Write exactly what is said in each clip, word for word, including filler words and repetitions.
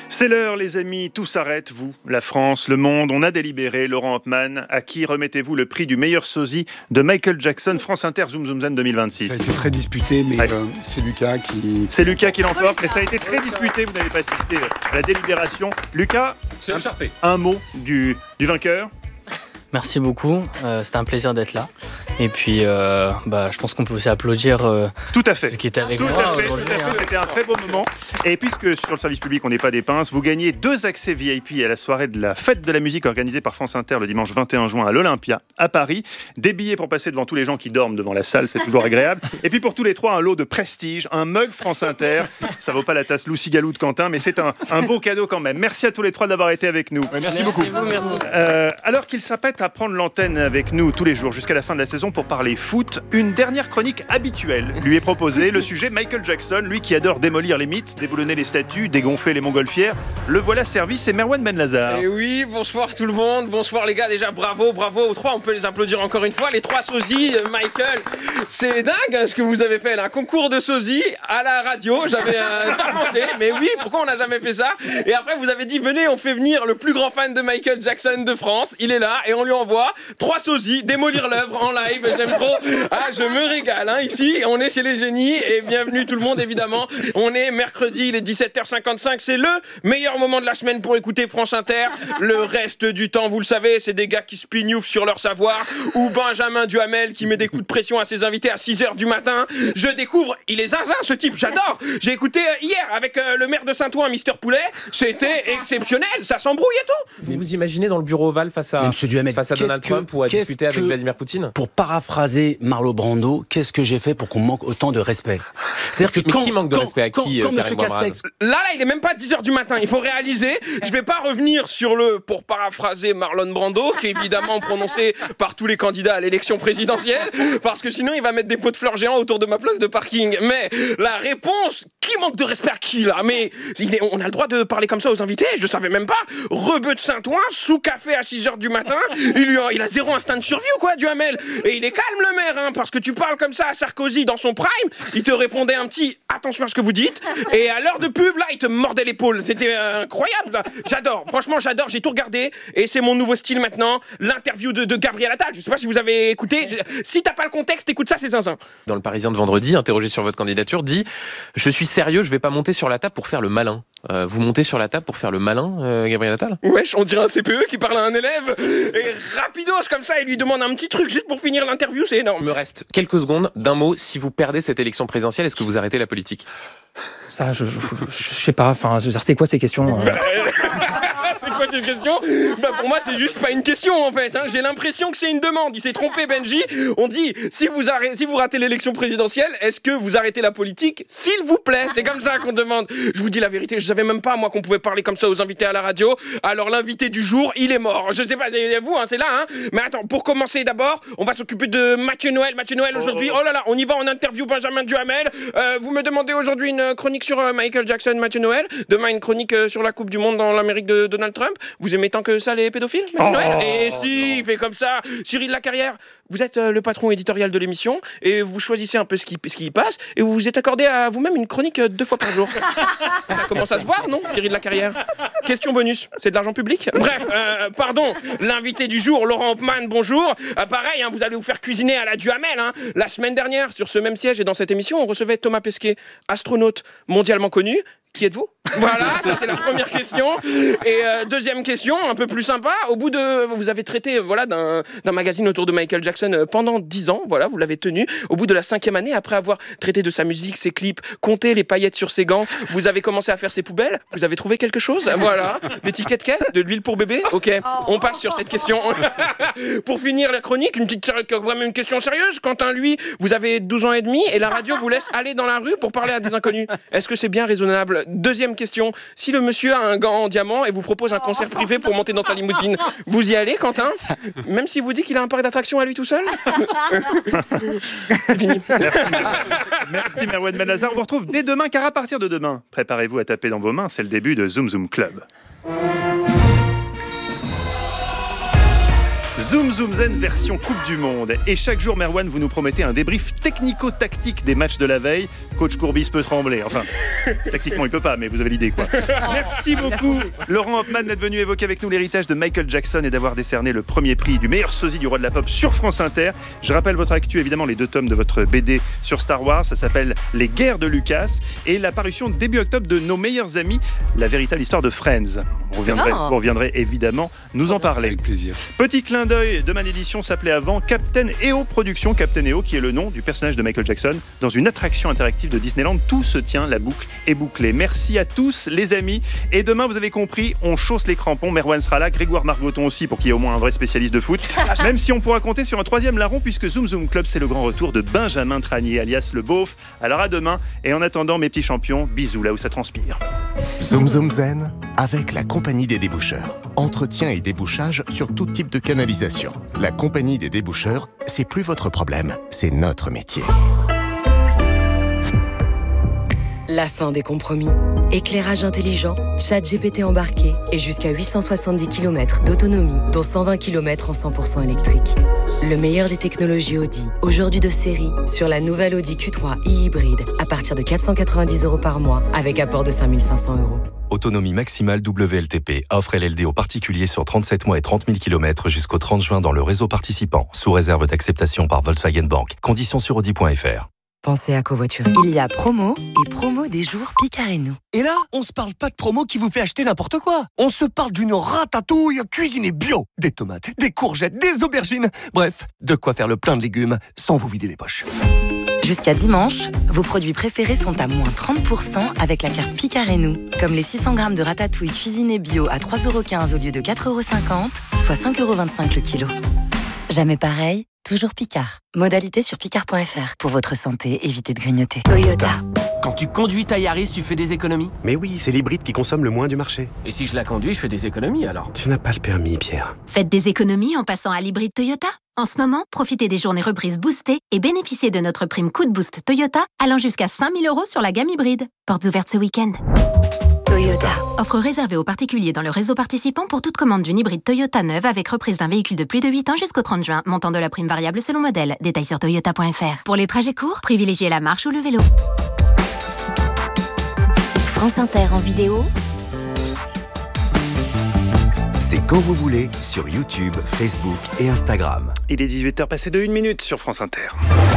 C'est l'heure, les amis, tout s'arrête, vous, la France, le monde, on a délibéré. Laurent Hopman, à qui remettez-vous le prix du meilleur sosie de Michael Jackson, France Inter Zoom Zoom Zen deux mille vingt-six? Ça a été très disputé, mais ouais. euh, c'est Lucas qui... C'est Lucas qui l'emporte, mais ça a été très disputé, vous n'avez pas assisté à la délibération. Lucas, c'est écharpé. Un, un mot du, du vainqueur. Merci beaucoup, euh, c'était un plaisir d'être là. Et puis, euh, bah, je pense qu'on peut aussi applaudir euh, tout à fait. ceux qui étaient avec tout moi à fait, aujourd'hui. Tout à fait, hein. C'était un très beau moment. Et puisque sur le service public, on n'est pas des pinces, vous gagnez deux accès V I P à la soirée de la fête de la musique organisée par France Inter le dimanche vingt et un juin à l'Olympia, à Paris. Des billets pour passer devant tous les gens qui dorment devant la salle, c'est toujours agréable. Et puis pour tous les trois, un lot de prestige, un mug France Inter. Ça vaut pas la tasse Lucie Galou de Quentin, mais c'est un, un beau cadeau quand même. Merci à tous les trois d'avoir été avec nous. Ouais, merci, Merci beaucoup. vous, merci. Euh, alors qu'il s'apprête à prendre l'antenne avec nous tous les jours jusqu'à la fin de la saison pour parler foot, une dernière chronique habituelle lui est proposée. Le sujet Michael Jackson, lui qui adore démolir les mythes, déboulonner les statues, dégonfler les montgolfières. Le voilà servi, c'est Merwan Benlazar. Et oui, bonsoir tout le monde, bonsoir les gars, déjà bravo, bravo aux trois, on peut les applaudir encore une fois, les trois sosies, Michael. C'est dingue hein, ce que vous avez fait là, un concours de sosies à la radio, j'avais euh, pas pensé, mais oui, pourquoi on n'a jamais fait ça? Et après vous avez dit, venez, on fait venir le plus grand fan de Michael Jackson de France, il est là, et on lui envoie trois sosies, démolir l'œuvre en live, j'aime trop. Ah, je me régale, hein, ici, on est chez les génies, et bienvenue tout le monde, évidemment. On est mercredi, il est dix-sept heures cinquante-cinq, c'est le meilleur moment de la semaine pour écouter France Inter. Le reste du temps, vous le savez, c'est des gars qui spignoufent sur leur savoir, ou Benjamin Duhamel qui met des coups de pression à ses invités à six heures du matin. Je découvre, il est zinzin ce type, j'adore. J'ai écouté euh, hier avec euh, le maire de Saint-Ouen, Mister Poulet, c'était exceptionnel, ça s'embrouille et tout. Vous vous imaginez dans le bureau ovale face à, Duhamel, face à Donald que, Trump ou à discuter avec Vladimir Poutine? Pour paraphraser Marlon Brando, qu'est-ce que j'ai fait pour qu'on manque autant de respect? C'est-à-dire que Mais quand, qui manque de quand, respect à quand, qui, quand, euh, Monsieur Karim Amran? Castex... Là, là, il est même pas dix heures du matin, il faut réaliser, je vais pas revenir sur le, pour paraphraser Marlon Brando, qui est évidemment prononcé par tous les candidats à l'élection présidentielle, parce que sinon il va mettre des pots de fleurs géants autour de ma place de parking. Mais la réponse, qui manque de respect à qui là? Mais il est, on a le droit de parler comme ça aux invités, je savais même pas. Rebeu de Saint-Ouen, sous café à six heures du matin, il, lui a, il a zéro instinct de survie ou quoi, Duhamel? Et il est calme le maire, hein, parce que tu parles comme ça à Sarkozy dans son prime, il te répondait un petit attention à ce que vous dites, et à l'heure de pub là il te mordait l'épaule, c'était euh, incroyable là. J'adore, franchement j'adore, j'ai tout regardé et c'est mon nouveau style maintenant, l'interview de, de Gabriel Attal. Je sais pas si vous avez écouté, je, si t'as pas le contexte écoute ça, c'est zinzin. Dans le Parisien de vendredi, interrogé sur votre candidature, dit je suis sérieux, je vais pas monter sur la table pour faire le malin. Euh, vous montez sur la table pour faire le malin, euh, Gabriel Attal? Wesh, on dirait un C P E qui parle à un élève et rapidos comme ça, il lui demande un petit truc juste pour finir l'interview, c'est énorme. Il me reste quelques secondes d'un mot. Si vous perdez cette élection présidentielle, est-ce que vous arrêtez la politique? Ça, je, je, je, je sais pas. Enfin, je veux dire, c'est quoi ces questions euh... C'est quoi cette question? Bah pour moi c'est juste pas une question en fait, hein. J'ai l'impression que c'est une demande, il s'est trompé Benji. On dit si vous, arrêtez, si vous ratez l'élection présidentielle, est-ce que vous arrêtez la politique? S'il vous plaît, c'est comme ça qu'on demande. Je vous dis la vérité, je savais même pas moi qu'on pouvait parler comme ça aux invités à la radio. Alors l'invité du jour, il est mort. Je sais pas, c'est vous, hein, c'est là hein. Mais attends, pour commencer d'abord, on va s'occuper de Mathieu Noël. Mathieu Noël aujourd'hui, oh là là, on y va en interview Benjamin Duhamel. euh, Vous me demandez aujourd'hui une chronique sur euh, Michael Jackson, Mathieu Noël. Demain une chronique euh, sur la Coupe du Monde dans l'Amérique de Donald Trump. Vous aimez tant que ça les pédophiles, Mathieu Noël? Et si, il fait comme ça. Cyril Lacarrière, vous êtes euh, le patron éditorial de l'émission et vous choisissez un peu ce qui, ce qui y passe et vous vous êtes accordé à vous-même une chronique euh, deux fois par jour. Ça commence à se voir, non, Cyril Lacarrière? Question bonus, c'est de l'argent public? Bref, euh, pardon, l'invité du jour, Laurent Hopman, bonjour. Euh, pareil, hein, vous allez vous faire cuisiner à la Duhamel. Hein. La semaine dernière, sur ce même siège et dans cette émission, on recevait Thomas Pesquet, astronaute mondialement connu. Qui êtes-vous? Voilà, ça c'est la première question. Et euh, deuxième question, un peu plus sympa. Au bout de, vous avez traité voilà d'un, d'un magazine autour de Michael Jackson pendant dix ans. Voilà, vous l'avez tenu. Au bout de la cinquième année, après avoir traité de sa musique, ses clips, compté les paillettes sur ses gants, vous avez commencé à faire ses poubelles. Vous avez trouvé quelque chose? Voilà, des tickets de caisse, de l'huile pour bébé. Ok, on passe sur cette question. Pour finir la chronique, une petite quand même une question sérieuse. Quentin, lui, vous avez douze ans et demi et la radio vous laisse aller dans la rue pour parler à des inconnus. Est-ce que c'est bien raisonnable? Deuxième question, si le monsieur a un gant en diamant et vous propose un concert privé pour monter dans sa limousine, vous y allez, Quentin? Même s'il vous dit qu'il a un parc d'attractions à lui tout seul? C'est fini. Merci, Merci Merwan Benlazar. On vous retrouve dès demain, car à partir de demain, préparez-vous à taper dans vos mains, c'est le début de Zoom Zoom Club. Zoom Zoom Zen version Coupe du Monde. Et chaque jour, Merwan, vous nous promettez un débrief technico-tactique des matchs de la veille. Coach Courbis peut trembler. Enfin, tactiquement, il peut pas, mais vous avez l'idée, quoi. Merci beaucoup, Laurent Hopman, d'être venu évoquer avec nous l'héritage de Michael Jackson et d'avoir décerné le premier prix du meilleur sosie du roi de la pop sur France Inter. Je rappelle votre actu, évidemment, les deux tomes de votre B D sur Star Wars. Ça s'appelle Les Guerres de Lucas. Et la parution début octobre de Nos meilleurs amis, la véritable histoire de Friends. Vous reviendrez, Oh. vous reviendrez évidemment nous en parler. Avec plaisir. Petit clin d'œil de Man Édition s'appelait avant Captain E O Productions. Captain E O qui est le nom du personnage de Michael Jackson dans une attraction interactive de Disneyland. Tout se tient, la boucle est bouclée. Merci à tous les amis. Et demain, vous avez compris, on chausse les crampons. Merwan sera là, Grégoire Margoton aussi pour qu'il y ait au moins un vrai spécialiste de foot. Même si on pourra compter sur un troisième larron puisque Zoom Zoom Club, c'est le grand retour de Benjamin Tranier, alias le beauf. Alors à demain. Et en attendant, mes petits champions, bisous là où ça transpire. Zoom Zoom Zen avec la Compagnie des déboucheurs. Entretien et débouchage sur tout type de canalisation. La Compagnie des déboucheurs, c'est plus votre problème, c'est notre métier. La fin des compromis. Éclairage intelligent, chat G P T embarqué et jusqu'à huit cent soixante-dix kilomètres d'autonomie, dont cent vingt kilomètres en cent pour cent électrique. Le meilleur des technologies Audi, aujourd'hui de série, sur la nouvelle Audi Q trois e-hybride, à partir de quatre cent quatre-vingt-dix euros par mois, avec apport de cinq mille cinq cents euros. Autonomie maximale W L T P. Offre L L D aux particuliers sur trente-sept mois et trente mille kilomètres jusqu'au trente juin dans le réseau participant, sous réserve d'acceptation par Volkswagen Bank. Conditions sur audi point f r. Pensez à covoiturer. Il y a promo et promo des jours Picard et nous. Et là, on se parle pas de promo qui vous fait acheter n'importe quoi. On se parle d'une ratatouille cuisinée bio. Des tomates, des courgettes, des aubergines. Bref, de quoi faire le plein de légumes sans vous vider les poches. Jusqu'à dimanche, vos produits préférés sont à moins trente pour cent avec la carte Picard et nous. Comme les six cents grammes de ratatouille cuisinée bio à trois euros quinze au lieu de quatre euros cinquante, soit cinq euros vingt-cinq le kilo. Jamais pareil, toujours Picard. Modalité sur picard point f r. Pour votre santé, évitez de grignoter. Toyota. Quand tu conduis ta Yaris, tu fais des économies? Mais oui, c'est l'hybride qui consomme le moins du marché. Et si je la conduis, je fais des économies alors? Tu n'as pas le permis, Pierre. Faites des économies en passant à l'hybride Toyota. En ce moment, profitez des journées reprises boostées et bénéficiez de notre prime coup de boost Toyota allant jusqu'à cinq mille euros sur la gamme hybride. Portes ouvertes ce week-end. Toyota. Offre réservée aux particuliers dans le réseau participant pour toute commande d'une hybride Toyota neuve avec reprise d'un véhicule de plus de huit ans jusqu'au trente juin. Montant de la prime variable selon modèle. Détails sur toyota point f r. Pour les trajets courts, privilégiez la marche ou le vélo. France Inter en vidéo. C'est quand vous voulez sur YouTube, Facebook et Instagram. Il est dix-huit heures passées de une minute sur France Inter.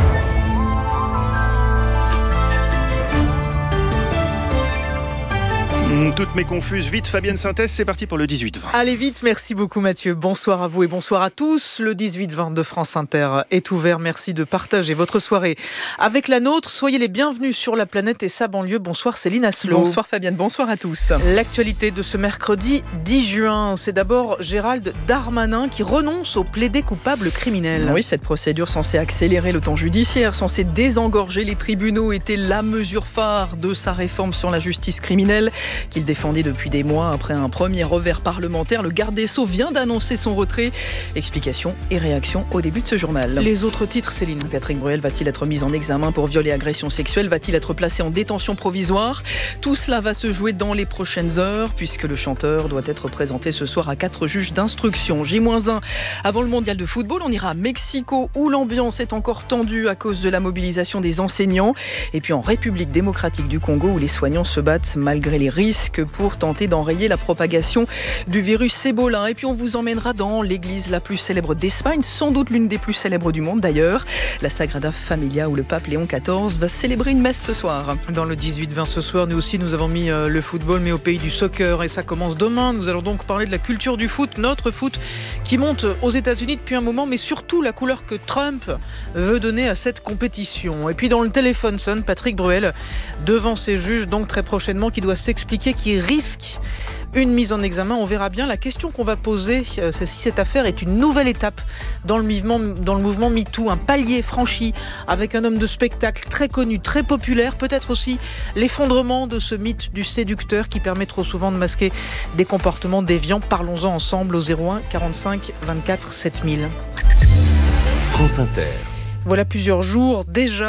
Toutes mes confuses, vite Fabienne Synthèse, c'est parti pour le dix-huit vingt. Allez vite, merci beaucoup Mathieu. Bonsoir à vous et bonsoir à tous. Le dix-huit vingt de France Inter est ouvert. Merci de partager votre soirée avec la nôtre. Soyez les bienvenus sur la planète et sa banlieue. Bonsoir Céline Asselot. Bonsoir Fabienne, bonsoir à tous. L'actualité de ce mercredi dix juin, c'est d'abord Gérald Darmanin qui renonce au plaidé coupable criminel. Oui, cette procédure censée accélérer le temps judiciaire, censée désengorger les tribunaux, était la mesure phare de sa réforme sur la justice criminelle qu'il défendait depuis des mois. Après un premier revers parlementaire, le garde des Sceaux vient d'annoncer son retrait. Explications et réactions au début de ce journal. Les autres titres, Céline. Patrick Bruel va-t-il être mis en examen pour viol et agression sexuelle? Va-t-il être placé en détention provisoire? Tout cela va se jouer dans les prochaines heures, puisque le chanteur doit être présenté ce soir à quatre juges d'instruction. J un avant le mondial de football, on ira à Mexico, où l'ambiance est encore tendue à cause de la mobilisation des enseignants. Et puis en République démocratique du Congo, où les soignants se battent malgré les risques pour tenter d'enrayer la propagation du virus Ebola. Et puis on vous emmènera dans l'église la plus célèbre d'Espagne, sans doute l'une des plus célèbres du monde d'ailleurs, la Sagrada Familia, où le pape Léon quatorze va célébrer une messe ce soir. Dans le dix-huit vingt ce soir, nous aussi nous avons mis euh, le football, mais au pays du soccer, et ça commence demain. Nous allons donc parler de la culture du foot, notre foot qui monte aux États-Unis depuis un moment, mais surtout la couleur que Trump veut donner à cette compétition. Et puis dans le téléphone sonne Patrick Bruel devant ses juges, donc très prochainement, qui doit s'expliquer, qui risque une mise en examen. On verra bien. La question qu'on va poser, c'est si cette affaire est une nouvelle étape dans le mouvement, dans le mouvement MeToo, un palier franchi avec un homme de spectacle très connu, très populaire, peut-être aussi l'effondrement de ce mythe du séducteur qui permet trop souvent de masquer des comportements déviants. Parlons-en ensemble au zéro un quarante-cinq vingt-quatre sept mille. France Inter. Voilà plusieurs jours déjà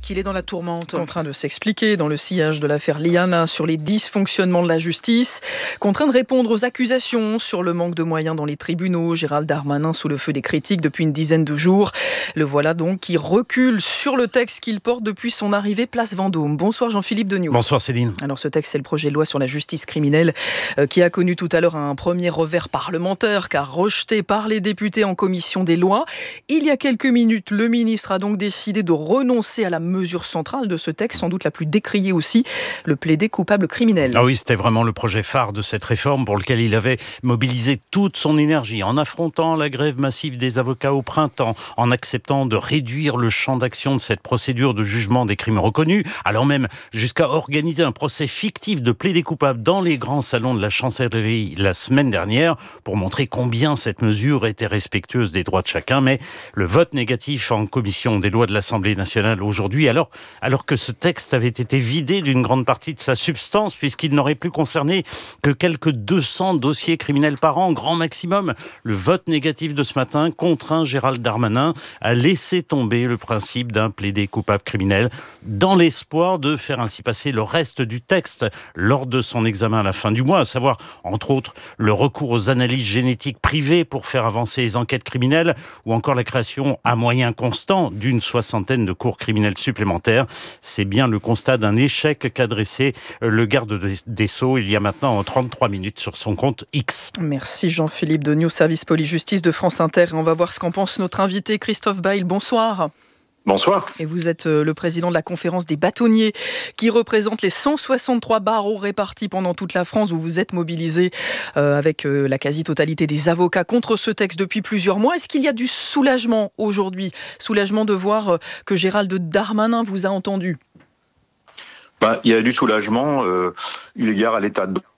qu'il est dans la tourmente. En train de s'expliquer dans le sillage de l'affaire Liana sur les dysfonctionnements de la justice, contraint de répondre aux accusations sur le manque de moyens dans les tribunaux. Gérald Darmanin sous le feu des critiques depuis une dizaine de jours. Le voilà donc qui recule sur le texte qu'il porte depuis son arrivée place Vendôme. Bonsoir Jean-Philippe Degnaud. Bonsoir Céline. Alors ce texte, c'est le projet de loi sur la justice criminelle euh, qui a connu tout à l'heure un premier revers parlementaire car rejeté par les députés en commission des lois. Il y a quelques minutes, le ministre a donc décidé de renoncer à la mesure centrale de ce texte, sans doute la plus décriée aussi, le plaider coupable criminel. Ah oui, c'était vraiment le projet phare de cette réforme pour lequel il avait mobilisé toute son énergie en affrontant la grève massive des avocats au printemps, en acceptant de réduire le champ d'action de cette procédure de jugement des crimes reconnus, allant même jusqu'à organiser un procès fictif de plaidé coupable dans les grands salons de la chancellerie la semaine dernière pour montrer combien cette mesure était respectueuse des droits de chacun. Mais le vote négatif en commission des lois de l'Assemblée nationale aujourd'hui, alors, alors que ce texte avait été vidé d'une grande partie de sa substance puisqu'il n'aurait plus concerné que quelques deux cents dossiers criminels par an, grand maximum. Le vote négatif de ce matin contraint Gérald Darmanin à laisser tomber le principe d'un plaidé coupable criminel dans l'espoir de faire ainsi passer le reste du texte lors de son examen à la fin du mois, à savoir, entre autres, le recours aux analyses génétiques privées pour faire avancer les enquêtes criminelles ou encore la création à moyen constant d'une soixantaine de cours criminelles supplémentaires. C'est bien le constat d'un échec qu'a dressé le garde des Sceaux il y a maintenant trente-trois minutes sur son compte X. Merci Jean-Philippe Degnaud, service police-justice de France Inter. Et on va voir ce qu'en pense notre invité Christophe Bail. Bonsoir. Bonsoir. Et vous êtes le président de la conférence des bâtonniers qui représente les cent soixante-trois barreaux répartis pendant toute la France où vous êtes mobilisé euh, avec euh, la quasi-totalité des avocats contre ce texte depuis plusieurs mois. Est-ce qu'il y a du soulagement aujourd'hui ? Soulagement de voir euh, que Gérald Darmanin vous a entendu ? Ben, il y a du soulagement euh, eu égard à l'état de...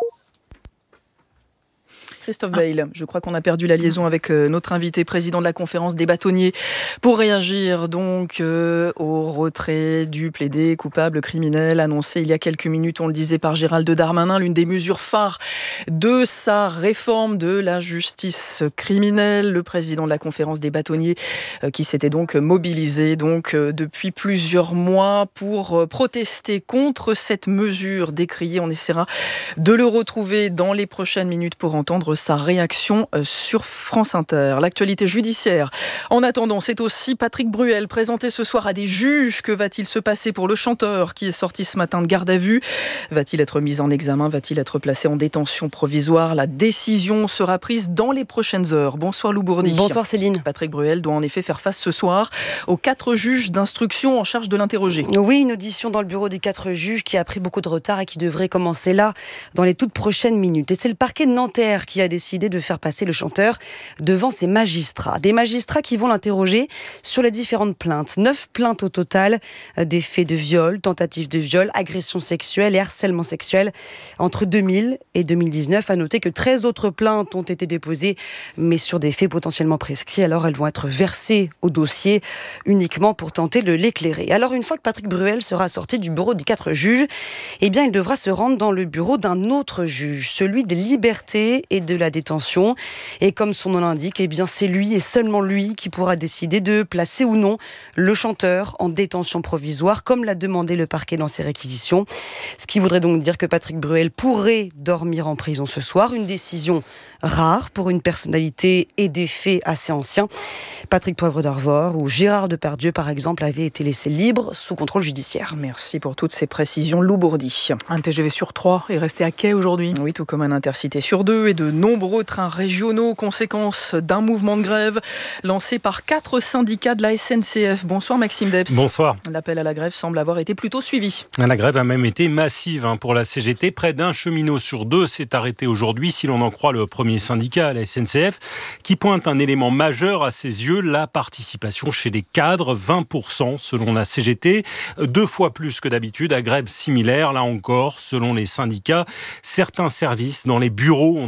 Christophe Bail, je crois qu'on a perdu la liaison avec euh, notre invité, président de la conférence des bâtonniers, pour réagir donc euh, au retrait du plaidé coupable criminel annoncé il y a quelques minutes, on le disait, par Gérald Darmanin, l'une des mesures phares de sa réforme de la justice criminelle. Le président de la conférence des bâtonniers euh, qui s'était donc mobilisé donc, euh, depuis plusieurs mois pour euh, protester contre cette mesure décriée. On essaiera de le retrouver dans les prochaines minutes pour entendre sa réaction sur France Inter. L'actualité judiciaire. En attendant, c'est aussi Patrick Bruel présenté ce soir à des juges. Que va-t-il se passer pour le chanteur qui est sorti ce matin de garde à vue ? Va-t-il être mis en examen ? Va-t-il être placé en détention provisoire ? La décision sera prise dans les prochaines heures. Bonsoir Lou Bourdi. Bonsoir Céline. Patrick Bruel doit en effet faire face ce soir aux quatre juges d'instruction en charge de l'interroger. Oui, une audition dans le bureau des quatre juges qui a pris beaucoup de retard et qui devrait commencer là dans les toutes prochaines minutes. Et c'est le parquet de Nanterre qui a décidé de faire passer le chanteur devant ses magistrats. Des magistrats qui vont l'interroger sur les différentes plaintes. Neuf plaintes au total, des faits de viol, tentative de viol, agression sexuelle et harcèlement sexuel entre deux mille et deux mille dix-neuf. À noter que treize autres plaintes ont été déposées, mais sur des faits potentiellement prescrits. Alors elles vont être versées au dossier uniquement pour tenter de l'éclairer. Alors une fois que Patrick Bruel sera sorti du bureau des quatre juges, eh bien il devra se rendre dans le bureau d'un autre juge, celui des libertés et de la détention. Et comme son nom l'indique, eh bien c'est lui et seulement lui qui pourra décider de placer ou non le chanteur en détention provisoire, comme l'a demandé le parquet dans ses réquisitions. Ce qui voudrait donc dire que Patrick Bruel pourrait dormir en prison ce soir, une décision rare pour une personnalité et des faits assez anciens. Patrick Poivre d'Arvor ou Gérard Depardieu, par exemple, avaient été laissés libres sous contrôle judiciaire. Merci pour toutes ces précisions, Lou Bourdi. Un T G V sur trois est resté à quai aujourd'hui. Oui, tout comme un intercité sur deux et de nombreux trains régionaux, conséquence d'un mouvement de grève lancé par quatre syndicats de la S N C F. Bonsoir Maxime Debs. Bonsoir. L'appel à la grève semble avoir été plutôt suivi. La grève a même été massive hein, pour la C G T. Près d'un cheminot sur deux s'est arrêté aujourd'hui, si l'on en croit le premier syndicat à la S N C F, qui pointe un élément majeur à ses yeux, la participation chez les cadres, vingt pour cent selon la C G T, deux fois plus que d'habitude à grève similaire. Là encore, selon les syndicats, certains services dans les bureaux ont été désengagés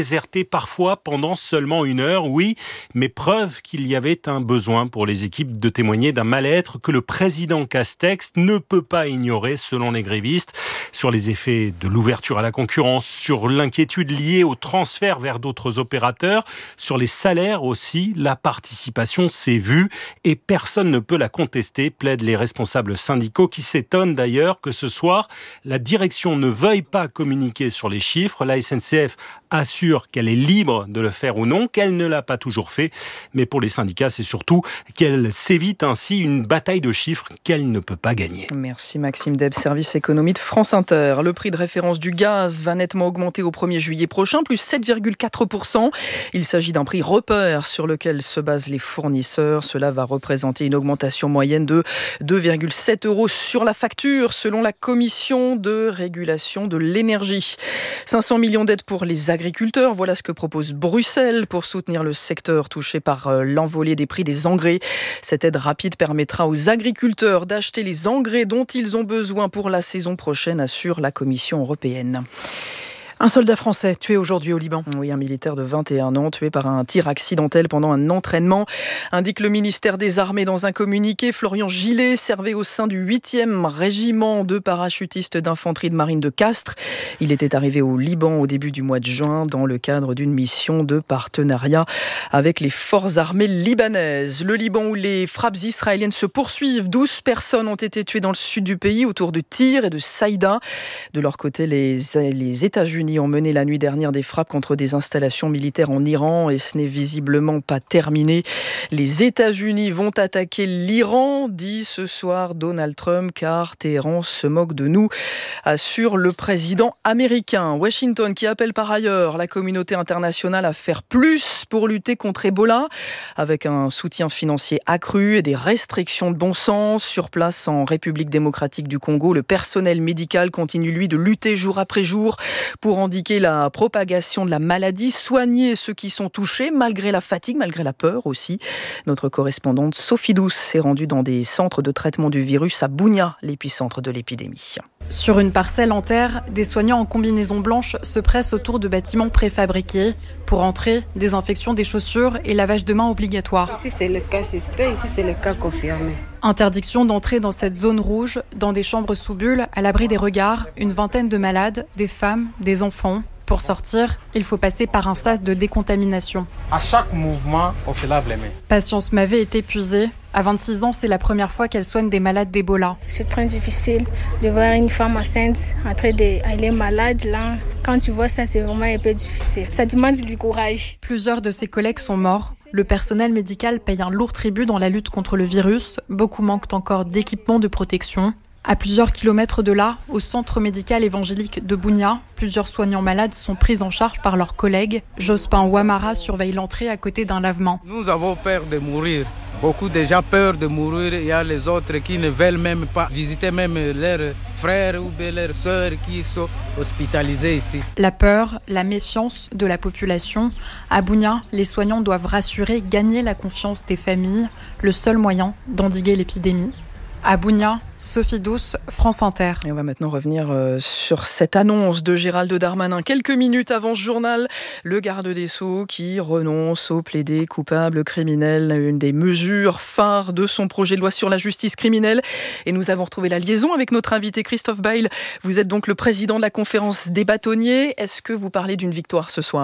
déserté parfois pendant seulement une heure. Oui, mais preuve qu'il y avait un besoin pour les équipes de témoigner d'un mal-être que le président Castex ne peut pas ignorer selon les grévistes, sur les effets de l'ouverture à la concurrence, sur l'inquiétude liée au transfert vers d'autres opérateurs, sur les salaires aussi. La participation s'est vue et personne ne peut la contester, plaident les responsables syndicaux qui s'étonnent d'ailleurs que ce soir, la direction ne veuille pas communiquer sur les chiffres. La S N C F assure qu'elle est libre de le faire ou non, qu'elle ne l'a pas toujours fait. Mais pour les syndicats, c'est surtout qu'elle s'évite ainsi une bataille de chiffres qu'elle ne peut pas gagner. Merci Maxime Deb, service économie de France Inter. Le prix de référence du gaz va nettement augmenter au premier juillet prochain, plus sept virgule quatre pour cent. Il s'agit d'un prix repère sur lequel se basent les fournisseurs. Cela va représenter une augmentation moyenne de deux virgule sept euros sur la facture, selon la Commission de régulation de l'énergie. cinq cents millions d'aides pour les agriculteurs, voilà ce que propose Bruxelles pour soutenir le secteur touché par l'envolée des prix des engrais. Cette aide rapide permettra aux agriculteurs d'acheter les engrais dont ils ont besoin pour la saison prochaine, assure la Commission européenne. Un soldat français tué aujourd'hui au Liban. Oui, un militaire de vingt et un ans tué par un tir accidentel pendant un entraînement, indique le ministère des Armées dans un communiqué. Florian Gillet servait au sein du huitième régiment de parachutistes d'infanterie de marine de Castres. Il était arrivé au Liban au début du mois de juin dans le cadre d'une mission de partenariat avec les forces armées libanaises. Le Liban où les frappes israéliennes se poursuivent. douze personnes ont été tuées dans le sud du pays autour de Tyr et de Saïda. De leur côté, les, les États-Unis ont mené la nuit dernière des frappes contre des installations militaires en Iran et ce n'est visiblement pas terminé. Les États-Unis vont attaquer l'Iran, dit ce soir Donald Trump, car Téhéran se moque de nous, assure le président américain. Washington qui appelle par ailleurs la communauté internationale à faire plus pour lutter contre Ebola, avec un soutien financier accru et des restrictions de bon sens. Sur place en République démocratique du Congo, le personnel médical continue lui de lutter jour après jour pour endiguer la propagation de la maladie, soigner ceux qui sont touchés, malgré la fatigue, malgré la peur aussi. Notre correspondante Sophie Douce s'est rendue dans des centres de traitement du virus à Bunia, l'épicentre de l'épidémie. Sur une parcelle en terre, des soignants en combinaison blanche se pressent autour de bâtiments préfabriqués. Pour entrer, désinfection des chaussures et lavage de mains obligatoire. Ici, c'est le cas suspect, ici, c'est le cas confirmé. Interdiction d'entrer dans cette zone rouge, dans des chambres sous bulles, à l'abri des regards, une vingtaine de malades, des femmes, des enfants. Pour sortir, il faut passer par un sas de décontamination. À chaque mouvement, on se lave les mains. Patience Mavé est épuisée. À vingt-six ans, c'est la première fois qu'elle soigne des malades d'Ebola. C'est très difficile de voir une femme enceinte en train de... Elle est malade, là. Quand tu vois ça, c'est vraiment un peu difficile. Ça demande du courage. Plusieurs de ses collègues sont morts. Le personnel médical paye un lourd tribut dans la lutte contre le virus. Beaucoup manquent encore d'équipements de protection. À plusieurs kilomètres de là, au centre médical évangélique de Bunia, plusieurs soignants malades sont pris en charge par leurs collègues. Jospin Ouamara surveille l'entrée à côté d'un lavement. Nous avons peur de mourir. Beaucoup de gens peur de mourir. Il y a les autres qui ne veulent même pas visiter même leurs frères ou leurs sœurs qui sont hospitalisés ici. La peur, la méfiance de la population. À Bunia, les soignants doivent rassurer, gagner la confiance des familles, le seul moyen d'endiguer l'épidémie. À Bunia, Sophie Douce, France Inter. Et on va maintenant revenir euh, sur cette annonce de Gérald Darmanin. Quelques minutes avant ce journal, le garde des Sceaux qui renonce au plaidé coupable criminel, une des mesures phares de son projet de loi sur la justice criminelle. Et nous avons retrouvé la liaison avec notre invité Christophe Bail. Vous êtes donc le président de la conférence des bâtonniers. Est-ce que vous parlez d'une victoire ce soir ?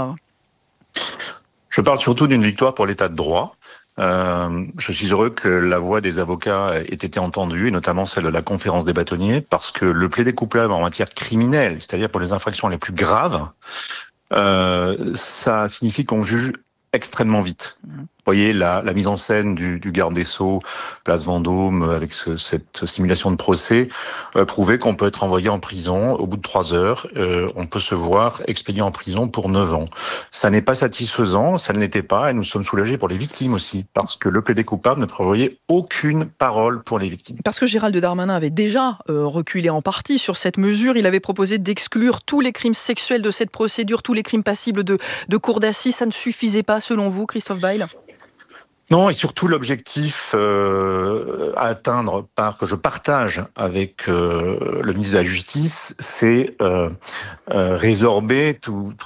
Je parle surtout d'une victoire pour l'état de droit. Euh, je suis heureux que la voix des avocats ait été entendue, et notamment celle de la conférence des bâtonniers, parce que le plaidé coupable en matière criminelle, c'est-à-dire pour les infractions les plus graves, euh, ça signifie qu'on juge extrêmement vite. Vous voyez, la, la mise en scène du, du garde des Sceaux, place Vendôme, avec ce, cette simulation de procès, euh, prouvait qu'on peut être envoyé en prison au bout de trois heures. Euh, on peut se voir expédié en prison pour neuf ans. Ça n'est pas satisfaisant, ça ne l'était pas, et nous sommes soulagés pour les victimes aussi, parce que le plaidé coupable ne prévoyait aucune parole pour les victimes. Parce que Gérald Darmanin avait déjà euh, reculé en partie sur cette mesure. Il avait proposé d'exclure tous les crimes sexuels de cette procédure, tous les crimes passibles de, de cour d'assises. Ça ne suffisait pas, selon vous, Christophe Bail ? Non, et surtout l'objectif euh, à atteindre, par que je partage avec euh, le ministre de la Justice, c'est euh, euh, résorber tout, tout